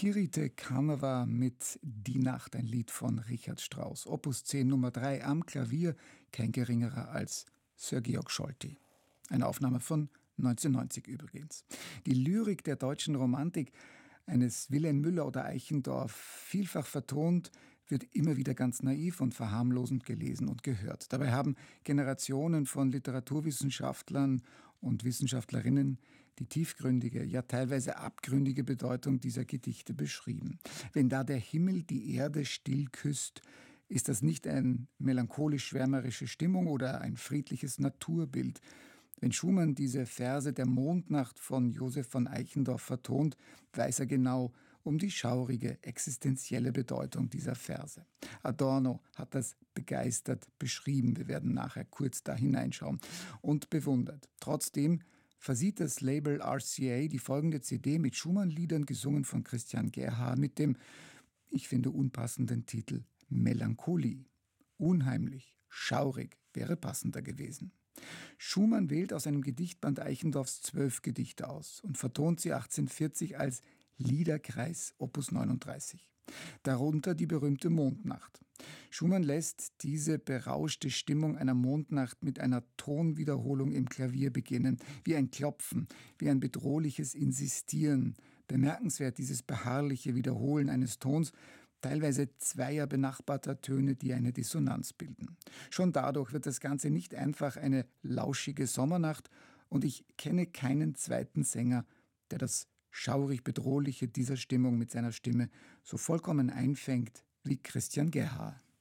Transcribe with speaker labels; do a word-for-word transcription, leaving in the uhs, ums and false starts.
Speaker 1: Kirite Canova mit Die Nacht, ein Lied von Richard Strauss. Opus zehn Nummer drei am Klavier, kein geringerer als Sir Georg Scholti. Eine Aufnahme von neunzehnhundertneunzig übrigens. Die Lyrik der deutschen Romantik, eines Wilhelm Müller oder Eichendorff, vielfach vertont, wird immer wieder ganz naiv und verharmlosend gelesen und gehört. Dabei haben Generationen von Literaturwissenschaftlern und Wissenschaftlerinnen die tiefgründige, ja teilweise abgründige Bedeutung dieser Gedichte beschrieben. Wenn da der Himmel die Erde still küsst, ist das nicht eine melancholisch-schwärmerische Stimmung oder ein friedliches Naturbild. Wenn Schumann diese Verse der Mondnacht von Joseph von Eichendorff vertont, weiß er genau um die schaurige, existenzielle Bedeutung dieser Verse. Adorno hat das begeistert beschrieben. Wir werden nachher kurz da hineinschauen und bewundert. Trotzdem versieht das Label R C A die folgende C D mit Schumann-Liedern, gesungen von Christian Gerha, mit dem, ich finde, unpassenden Titel Melancholie. Unheimlich, schaurig wäre passender gewesen. Schumann wählt aus einem Gedichtband Eichendorffs zwölf Gedichte aus und vertont sie achtzehnhundertvierzig als Liederkreis Opus neununddreißig. Darunter die berühmte Mondnacht. Schumann lässt diese berauschte Stimmung einer Mondnacht mit einer Tonwiederholung im Klavier beginnen, wie ein Klopfen, wie ein bedrohliches Insistieren. Bemerkenswert dieses beharrliche Wiederholen eines Tons, teilweise zweier benachbarter Töne, die eine Dissonanz bilden. Schon dadurch wird das Ganze nicht einfach eine lauschige Sommernacht, und ich kenne keinen zweiten Sänger, der das schaurig-bedrohliche dieser Stimmung mit seiner Stimme so vollkommen einfängt wie Christian Gerha.